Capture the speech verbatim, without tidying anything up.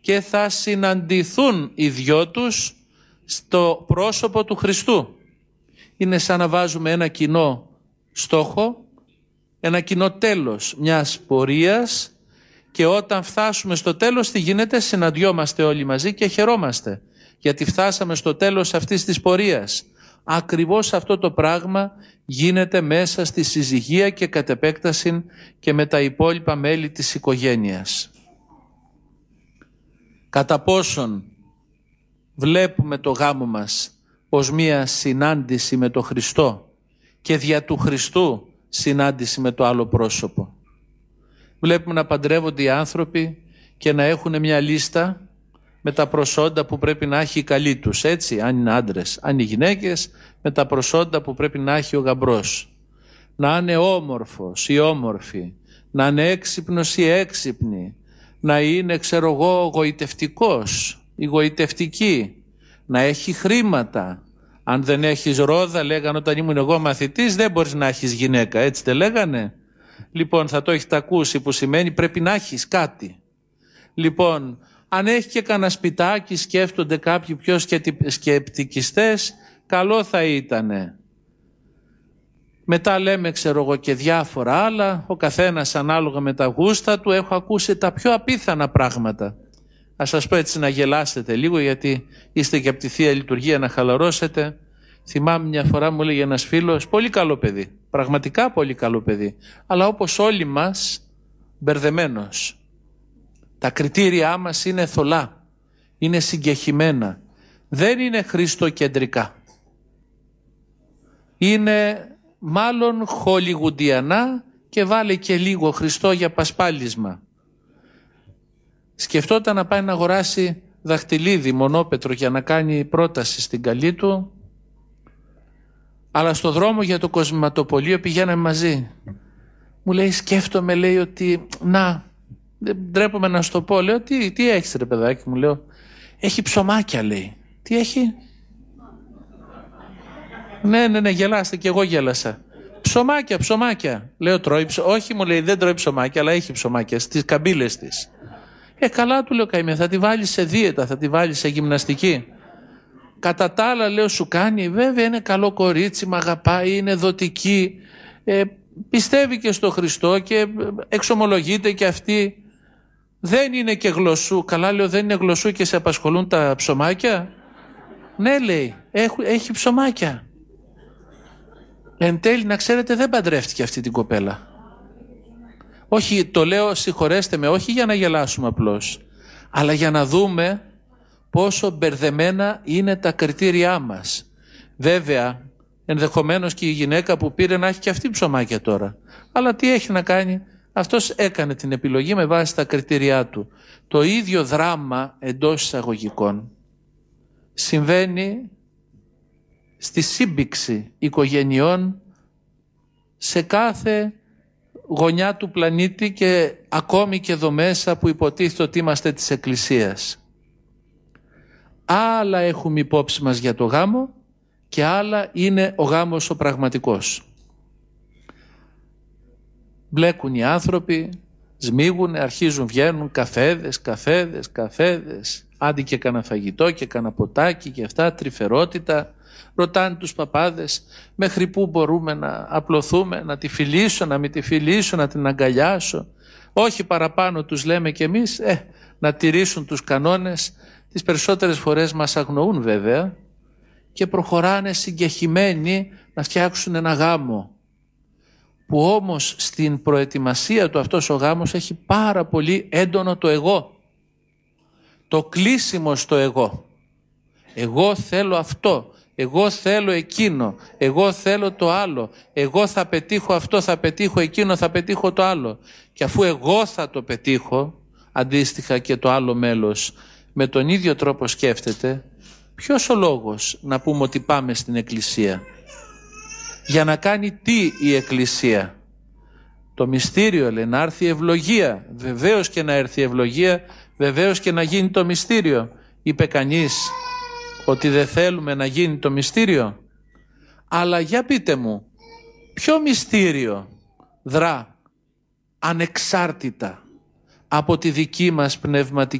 και θα συναντηθούν οι δυο τους στο πρόσωπο του Χριστού. Είναι σαν να βάζουμε ένα κοινό στόχο, ένα κοινό τέλος μιας πορείας, και όταν φτάσουμε στο τέλος, τι γίνεται? Συναντιόμαστε όλοι μαζί και χαιρόμαστε, γιατί φτάσαμε στο τέλος αυτής της πορείας. Ακριβώς αυτό το πράγμα γίνεται μέσα στη συζυγία και κατ' επέκταση και με τα υπόλοιπα μέλη της οικογένειας. Κατά πόσον βλέπουμε το γάμο μας ως μία συνάντηση με τον Χριστό και δια του Χριστού συνάντηση με το άλλο πρόσωπο. Βλέπουμε να παντρεύονται οι άνθρωποι και να έχουν μια λίστα με τα προσόντα που πρέπει να έχει η καλή τους, έτσι, αν είναι άντρες, αν είναι γυναίκες, με τα προσόντα που πρέπει να έχει ο γαμπρός. Να είναι όμορφος ή όμορφη, να είναι έξυπνος ή έξυπνη, να είναι, ξέρω εγώ, γοητευτικός ή γοητευτική, να έχει χρήματα. Αν δεν έχεις ρόδα, λέγανε όταν ήμουν εγώ μαθητής, δεν μπορείς να έχεις γυναίκα, έτσι δεν λέγανε? Λοιπόν, θα το έχετε ακούσει, που σημαίνει πρέπει να έχεις κάτι. Λοιπόν, αν έχει και κανένα σπιτάκι, σκέφτονται κάποιοι πιο σκεπτικιστές, καλό θα ήτανε. Μετά λέμε, ξέρω εγώ, και διάφορα άλλα, ο καθένας ανάλογα με τα γούστα του. Έχω ακούσει τα πιο απίθανα πράγματα. Ας σας πω έτσι να γελάσετε λίγο, γιατί είστε και από τη Θεία Λειτουργία, να χαλαρώσετε. Θυμάμαι μια φορά μου έλεγε ένας φίλος, πολύ καλό παιδί, πραγματικά πολύ καλό παιδί, αλλά όπως όλοι μας μπερδεμένος. Τα κριτήριά μας είναι θολά, είναι συγκεχημένα, δεν είναι χριστοκεντρικά. Είναι μάλλον χολιγουντιανά και βάλε και λίγο Χριστό για πασπάλισμα. Σκεφτόταν να πάει να αγοράσει δαχτυλίδι μονόπετρο για να κάνει πρόταση στην καλή του, αλλά στο δρόμο για το κοσματοπωλείο πηγαίναμε μαζί. Μου λέει, σκέφτομαι, λέει, ότι να, δεν ντρέπομαι να σου το πω. Λέω, τι, τι έχεις ρε παιδάκι μου? Λέω, έχει ψωμάκια, λέει. Τι έχει? Ναι, ναι, ναι, γελάστε, και εγώ γέλασα. Ψωμάκια, ψωμάκια. Λέω, τρώει ψωμάκια? Όχι, μου λέει, δεν τρώει ψωμάκια, αλλά έχει ψωμάκια στις καμπύλες της. Ε, καλά, του λέω, καημέ, θα τη βάλεις σε δίαιτα, θα τη βάλεις σε γυμναστική. Κατά τα άλλα, λέω, σου κάνει, βέβαια είναι καλό κορίτσι, μ' αγαπάει, είναι δοτική, ε, πιστεύει και στο Χριστό και εξομολογείται και αυτή. Δεν είναι και γλωσσού. Καλά, λέω, δεν είναι γλωσσού και σε απασχολούν τα ψωμάκια? Ναι, λέει, έχει, έχει ψωμάκια. Εν τέλει, να ξέρετε, δεν παντρεύτηκε αυτή την κοπέλα. Όχι, το λέω, συγχωρέστε με, όχι για να γελάσουμε απλώς, αλλά για να δούμε πόσο μπερδεμένα είναι τα κριτήριά μας. Βέβαια, ενδεχομένως και η γυναίκα που πήρε να έχει και αυτή ψωμάκια τώρα. Αλλά τι έχει να κάνει? Αυτός έκανε την επιλογή με βάση τα κριτήριά του. Το ίδιο δράμα εντός εισαγωγικών συμβαίνει στη σύμπηξη οικογενειών σε κάθε γωνιά του πλανήτη και ακόμη και εδώ μέσα που υποτίθεται ότι είμαστε της Εκκλησίας. Άλλα έχουμε υπόψη μας για το γάμο και άλλα είναι ο γάμος ο πραγματικός. Μπλέκουν οι άνθρωποι, σμίγουν, αρχίζουν, βγαίνουν καφέδες, καφέδες, καφέδες, άντι και κανένα φαγητό και κανένα ποτάκι και αυτά, τρυφερότητα. Ρωτάνε τους παπάδες μέχρι πού μπορούμε να απλωθούμε, να τη φιλήσω, να μην τη φιλήσω, να την αγκαλιάσω. Όχι παραπάνω, τους λέμε κι εμείς, ε, να τηρήσουν τους κανόνες. Τις περισσότερες φορές μας αγνοούν βέβαια και προχωράνε συγκεχημένοι να φτιάξουν ένα γάμο, που όμως στην προετοιμασία του αυτός ο γάμος έχει πάρα πολύ έντονο το εγώ. Το κλείσιμο στο εγώ. Εγώ θέλω αυτό, εγώ θέλω εκείνο, εγώ θέλω το άλλο, εγώ θα πετύχω αυτό, θα πετύχω εκείνο, θα πετύχω το άλλο. Και αφού εγώ θα το πετύχω, αντίστοιχα και το άλλο μέλος με τον ίδιο τρόπο σκέφτεται, ποιος ο λόγος να πούμε ότι πάμε στην Εκκλησία? Για να κάνει τι η Εκκλησία? Το μυστήριο, λέει, να έρθει η ευλογία. Βεβαίως και να έρθει η ευλογία, βεβαίως και να γίνει το μυστήριο. Είπε κανείς ότι δεν θέλουμε να γίνει το μυστήριο? Αλλά για πείτε μου, ποιο μυστήριο δρά ανεξάρτητα από τη δική μας πνευματική